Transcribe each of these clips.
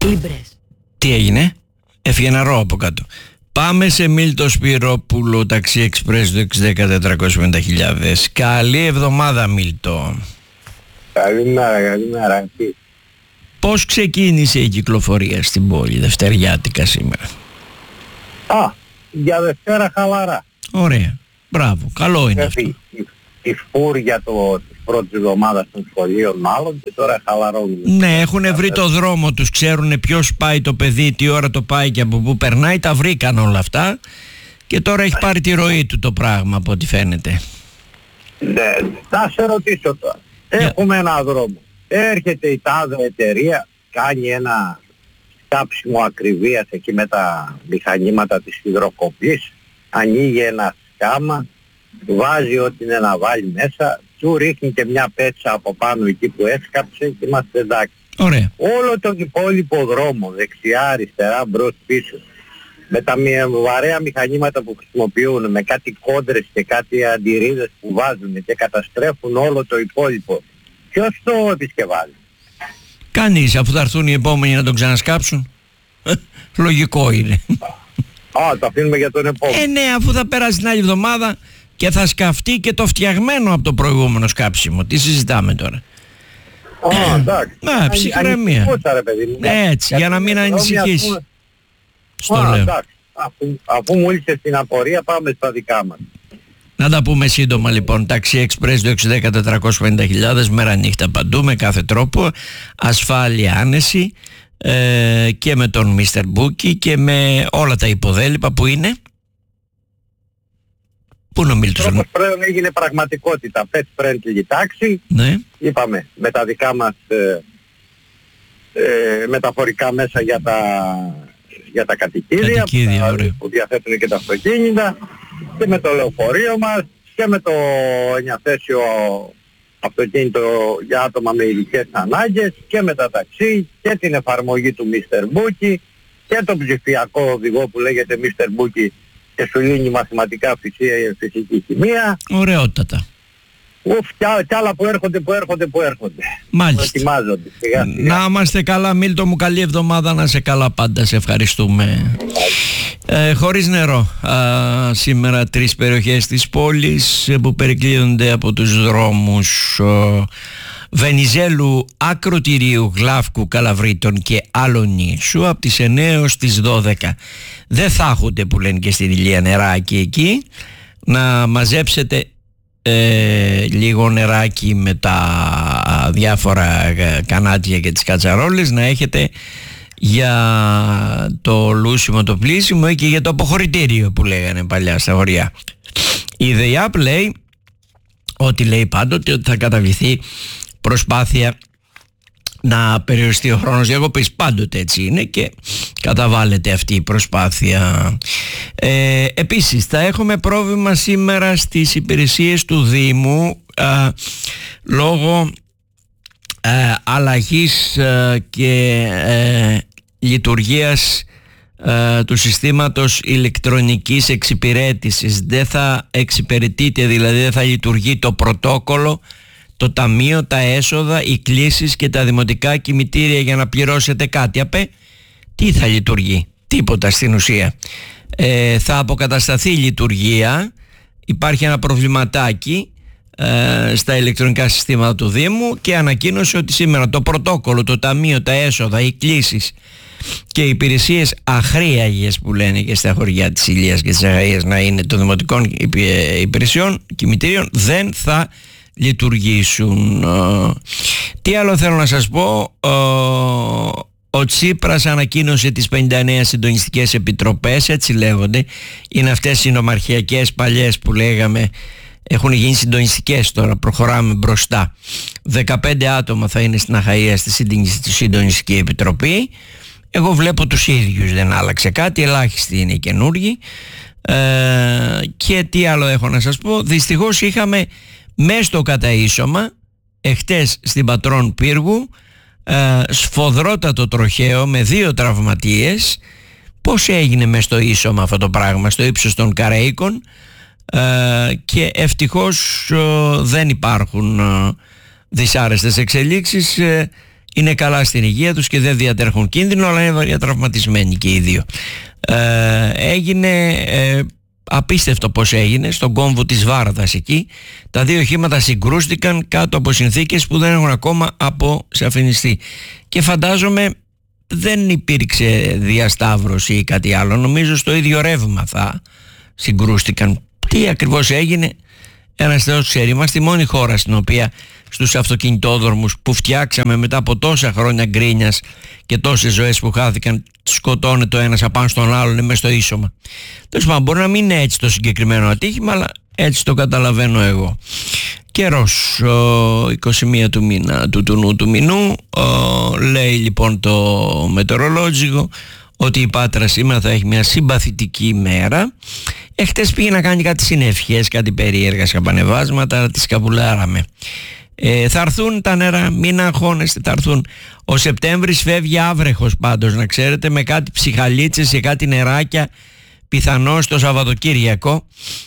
Λίμπρες. Τι έγινε? Έφυγε ένα ρο από κάτω. Πάμε σε Μίλτο Σπυρόπουλο, ταξί εξπρές του 610-450.000. Καλή εβδομάδα, Μίλτο. Καλημέρα. Πώς ξεκίνησε η κυκλοφορία στην πόλη δευτεριάτικα σήμερα? Για Δευτέρα χαλαρά. Ωραία. Μπράβο. Καλό είναι αυτό. Η φούρια της πρώτης εβδομάδας των σχολείων μάλλον και τώρα χαλαρώνουν. Ναι, έχουν βρει το δρόμο τους, ξέρουν ποιος πάει το παιδί, τι ώρα το πάει και από πού περνάει, τα βρήκαν όλα αυτά και τώρα έχει πάρει τη ροή του το πράγμα από ό,τι φαίνεται. Ναι, θα σε ρωτήσω τώρα. Έχουμε ένα δρόμο. Έρχεται η τάδε εταιρεία, κάνει ένα κάψιμο ακριβίας εκεί με τα μηχανήματα της υδροκοπής, ανοίγει ένα σκάμα, βάζει ό,τι είναι να βάλει μέσα, του ρίχνει και μια πέτσα από πάνω εκεί που έσκαψε και είμαστε εντάξει. Ωραία. Όλο τον υπόλοιπο δρόμο, δεξιά, αριστερά, μπρος, πίσω, με τα βαρέα μηχανήματα που χρησιμοποιούν, με κάτι κόντρες και κάτι αντιρρίδες που βάζουν και καταστρέφουν όλο το υπόλοιπο. Ποιος το επισκευάζει? Κανείς, αφού θα έρθουν οι επόμενοι να τον ξανασκάψουν. Λογικό είναι. Το αφήνουμε για τον επόμενο. Ναι, αφού θα περάσει την άλλη εβδομάδα και θα σκαφτεί και το φτιαγμένο από το προηγούμενο σκάψιμο. Τι συζητάμε τώρα? Εντάξει. Ψυχραιμία. Έτσι, για να μην ανησυχείς. Στο λέω. Εντάξει. Αφού μου ήλθε στην απορία, πάμε στα δικά μας. Να τα πούμε σύντομα λοιπόν. Ταξί εξπρές του 610-450.000, μέρα νύχτα παντού, με κάθε τρόπο. Ασφάλεια, άνεση, και με τον Mr. Bookie και με όλα τα υποδέλυπα που είναι. Πού είναι ο Μίλτος? Όπως πλέον έγινε πραγματικότητα. Pet friendly τάξη. Ναι. Είπαμε με τα δικά μας μεταφορικά μέσα για τα κατοικίδια που διαθέτουν και τα αυτοκίνητα, και με το λεωφορείο μας και με το 9θέσιο αυτοκίνητο για άτομα με ειδικές ανάγκες και με τα ταξί και την εφαρμογή του Mr. Bookie και τον ψηφιακό οδηγό που λέγεται Mr. Bookie και σου λύνει μαθηματικά, φυσική χημεία. Ωραιότατα. Κι άλλα που έρχονται. Μάλιστα. Ετοιμάζονται. Σιγά. Να είμαστε καλά, Μίλτο μου, καλή εβδομάδα, να σε καλά πάντα, σε ευχαριστούμε. Χωρίς νερό σήμερα 3 περιοχές της πόλης που περικλείονται από τους δρόμους Βενιζέλου, Ακροτηρίου, Γλάφκου, Καλαβρίτων και Αλονίσου από τις 9 ως τις 12. Δεν θα έχετε, που λένε και στην Ηλία, νεράκι εκεί. Να μαζέψετε λίγο νεράκι με τα διάφορα κανάτια και τις κατσαρόλες, να έχετε για το λούσιμο, το πλήσιμο και για το αποχωρητήριο που λέγανε παλιά στα χωριά. Η ΔΕΙΑΠ λέει ότι λέει πάντοτε ότι θα καταβληθεί προσπάθεια να περιοριστεί ο χρόνος διακοπής. Πάντοτε έτσι είναι και καταβάλλεται αυτή η προσπάθεια. Επίσης θα έχουμε πρόβλημα σήμερα στις υπηρεσίες του Δήμου λόγω αλλαγής και λειτουργίας του συστήματος ηλεκτρονικής εξυπηρέτησης. Δεν θα εξυπηρετείται, δηλαδή δεν θα λειτουργεί το πρωτόκολλο, το ταμείο, τα έσοδα, οι κλήσεις και τα δημοτικά κημητήρια για να πληρώσετε κάτι. Τι θα λειτουργεί? Τίποτα στην ουσία. Θα αποκατασταθεί η λειτουργία. Υπάρχει ένα προβληματάκι στα ηλεκτρονικά συστήματα του Δήμου και ανακοίνωσε ότι σήμερα το πρωτόκολλο, το ταμείο, τα έσοδα, οι κλήσεις και οι υπηρεσίες αχρήαγες που λένε και στα χωριά της Ηλίας και της Αγαΐας να είναι των δημοτικών υπηρεσιών κημητήριων, δεν θα λειτουργήσουν. Τι άλλο θέλω να σας πω? Ο Τσίπρας ανακοίνωσε τις 59 συντονιστικές επιτροπές, έτσι λέγονται. Είναι αυτές οι νομαρχιακές παλιές που λέγαμε, έχουν γίνει συντονιστικές τώρα, προχωράμε μπροστά. 15 άτομα θα είναι στην Αχαΐα στη συντονιστική επιτροπή. Εγώ βλέπω τους ίδιους, δεν άλλαξε κάτι, ελάχιστοι είναι οι καινούργοι. Και τι άλλο έχω να σας πω? Δυστυχώς είχαμε μες στο καταΐσωμα εχτες στην Πατρών Πύργου σφοδρότατο τροχαίο με 2 τραυματίες. Πώς έγινε μες στο ίσωμα αυτό το πράγμα, στο ύψος των Καραΐκων, και ευτυχώς δεν υπάρχουν δυσάρεστες εξελίξεις. είναι καλά στην υγεία τους και δεν διατρέχουν κίνδυνο, αλλά είναι βαριά τραυματισμένοι και οι δύο. Έγινε απίστευτο πως έγινε στον κόμβο της Βάρδας εκεί. Τα δύο οχήματα συγκρούστηκαν κάτω από συνθήκες που δεν έχουν ακόμα αποσαφινιστεί και φαντάζομαι δεν υπήρξε διασταύρωση ή κάτι άλλο. Νομίζω στο ίδιο ρεύμα θα συγκρούστηκαν. Τι ακριβώς έγινε, ένας Θεός ξέρει. Είμαστε η μόνη χώρα στην οποία στους αυτοκινητόδρομους που φτιάξαμε μετά από τόσα χρόνια γκρίνιας και τόσες ζωές που χάθηκαν, σκοτώνει το ένας απάνω στον άλλον μες στο ίσωμα. Τέλος πάντων, μπορεί να μην είναι έτσι το συγκεκριμένο ατύχημα, αλλά έτσι το καταλαβαίνω εγώ. Καιρός, 21 του μήνα του μηνού, λέει λοιπόν το μετεωρολόγιο ότι η Πάτρα σήμερα θα έχει μια συμπαθητική ημέρα. Χτες πήγε να κάνει κάτι συννεφιές, κάτι περίεργα σκαμπανεβάσματα, τις καβουλάραμε. Θα έρθουν τα νερά, μην αγχώνεστε, θα έρθουν. Ο Σεπτέμβρης φεύγει άβρεχος πάντως, να ξέρετε, με κάτι ψυχαλίτσες και κάτι νεράκια, πιθανώς το Σαββατοκύριακο,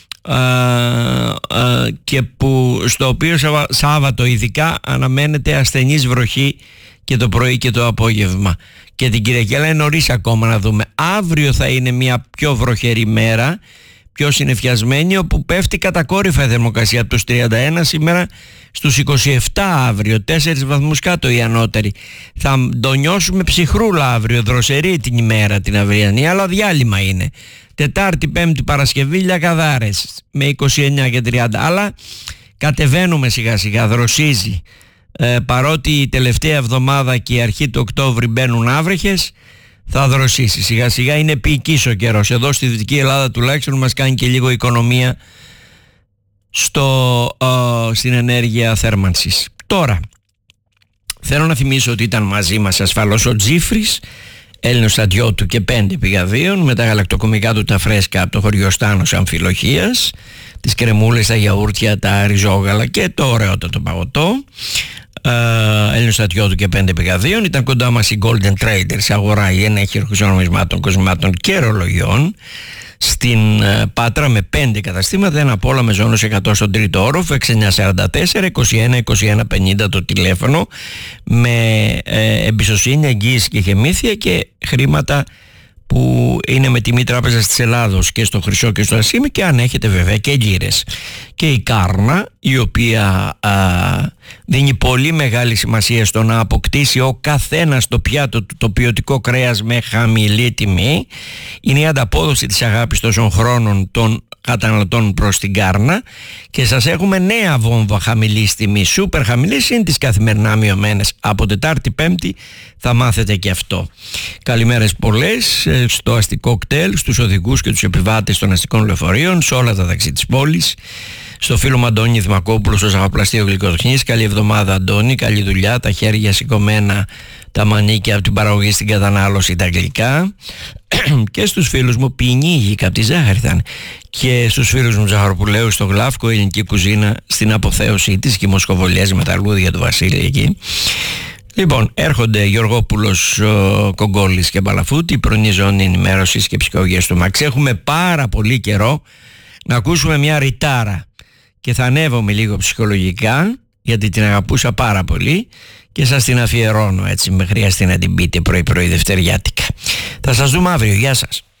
και που στο οποίο Σάββατο ειδικά αναμένεται ασθενής βροχή και το πρωί και το απόγευμα. Και την Κυριακή, αλλά είναι νωρίς ακόμα να δούμε. Αύριο θα είναι μια πιο βροχερή μέρα, πιο συννεφιασμένη, όπου πέφτει κατακόρυφα η θερμοκρασία από τους 31 σήμερα στους 27 αύριο, 4 βαθμούς κάτω η ανώτερη. Θα το νιώσουμε ψυχρούλα αύριο, δροσερή την ημέρα την αυριανή, αλλά διάλειμμα είναι. Τετάρτη, Πέμπτη, Παρασκευή, λιακαδάρες με 29 και 30, αλλά κατεβαίνουμε σιγά σιγά, δροσίζει. Παρότι η τελευταία εβδομάδα και η αρχή του Οκτώβρη μπαίνουν άβρεχες, θα δροσίσει σιγά σιγά. Είναι ποιικής ο καιρός. Εδώ στη Δυτική Ελλάδα τουλάχιστον μας κάνει και λίγο οικονομία στην ενέργεια θέρμανσης. Τώρα θέλω να θυμίσω ότι ήταν μαζί μας ασφαλώς ο Τζίφρης, Έλληνος στρατιώτου και 5 πηγαδίων, με τα γαλακτοκομικά του τα φρέσκα από το χωριό Στάνος Αμφιλοχίας, τις κρεμούλες, τα γιαούρτια, τα ριζόγαλα και το ωραιότατο παγωτό. Έλληνος στρατιώτου και 5 πηγαδίων. Ήταν κοντά μας η Golden Traders, αγορά ενέχειρους νομισμάτων, κοσμημάτων και ρολογιών στην Πάτρα με 5 καταστήματα, ένα από όλα με ζώνος 100 στον τρίτο όροφο, 6944 21 21 50 το τηλέφωνο, με εμπιστοσύνη, εγγύηση και χεμήθεια και χρήματα που είναι με τιμή Τράπεζας της Ελλάδος και στο χρυσό και στο ασήμι, και αν έχετε βέβαια και λίρες. Και η Κάρνα, η οποία δίνει πολύ μεγάλη σημασία στο να αποκτήσει ο καθένας το πιάτο του το ποιοτικό κρέας με χαμηλή τιμή, είναι η ανταπόδοση της αγάπης τόσων χρόνων των καταναλωτών προς την Κάρνα, και σας έχουμε νέα βόμβα χαμηλής τιμής, σούπερ χαμηλής, είναι τις καθημερινά μειωμένες. Από Τετάρτη Πέμπτη θα μάθετε και αυτό. Καλημέρες πολλές στο αστικό κτέλ, στους οδηγούς και τους επιβάτες των αστικών λεωφορείων, σε όλα τα ταξί της πόλης. Στο φίλο μου Αντώνη Δημακόπουλο στο Ζαχαπλαστείο Γλυκοτεχνής. Καλή εβδομάδα, Αντώνη, καλή δουλειά, τα χέρια σηκωμένα, τα μανίκια από την παραγωγή στην κατανάλωση, τα γλυκά. Και στους φίλους μου Πινίγικα από τη ζάχαρη θα είναι. Και στους φίλους μου Ζαχαροπουλαίου στο Γλάφκο, η ελληνική κουζίνα στην αποθέωσή της, και οι μοσχοβολιές με τα λούδια του Βασίλη εκεί. Λοιπόν, έρχονται Γεωργόπουλος, Κογκόλης και Μπαλαφούτη, πρωινή ζώνη ενημέρωσης και ψυχολογίας του Μαξ. Έχουμε πάρα πολύ καιρό να ακούσουμε μια ρητάρα και θα ανέβομαι λίγο ψυχολογικά, γιατί την αγαπούσα πάρα πολύ και σας την αφιερώνω έτσι, με χρειαστεί να την πείτε πρωί-πρωί δευτεριάτικα. Θα σας δούμε αύριο, γεια σας.